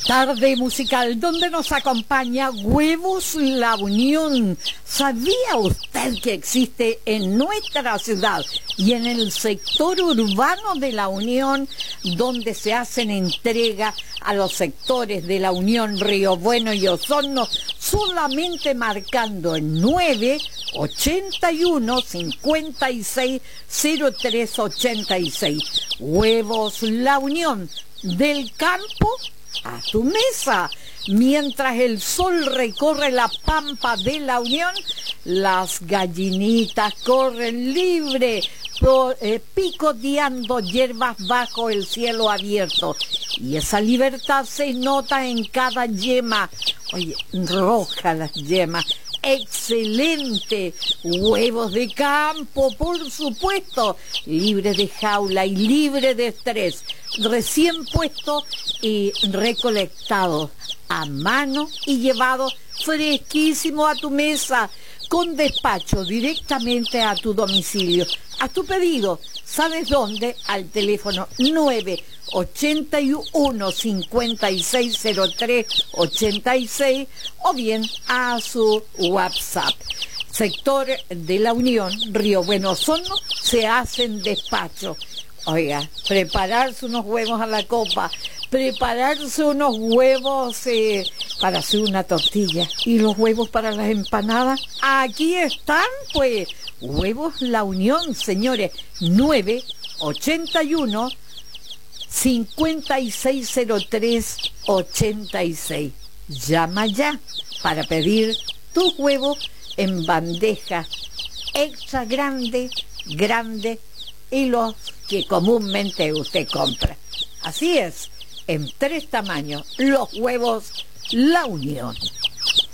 Tarde musical donde nos acompaña Huevos La Unión. ¿Sabía usted que existe en nuestra ciudad y en el sector urbano de La Unión, donde se hacen entrega a los sectores de La Unión, Río Bueno y Osorno, solamente marcando el 981 56 03 86? Huevos La Unión, del campo a tu mesa. Mientras el sol recorre la pampa de La Unión, las gallinitas corren libre, picoteando hierbas bajo el cielo abierto. Y esa libertad se nota en cada yema. Oye, roja las yemas. Excelente. Huevos de campo, por supuesto, libre de jaula y libre de estrés, recién puesto y recolectado a mano y llevado fresquísimo a tu mesa, con despacho directamente a tu domicilio. A tu pedido, ¿sabes dónde? Al teléfono 981 56 03 86 o bien a su WhatsApp. Sector de La Unión, Río Bueno, Osorno, se hacen despacho. Oiga, prepararse unos huevos a la copa, prepararse unos huevos para hacer una tortilla y los huevos para las empanadas. Aquí están, pues, Huevos La Unión, señores, 981 5603 86. Llama ya para pedir tus huevos en bandeja extra grande y los que comúnmente usted compra. Así es, en 3 tamaños, los Huevos La Unión.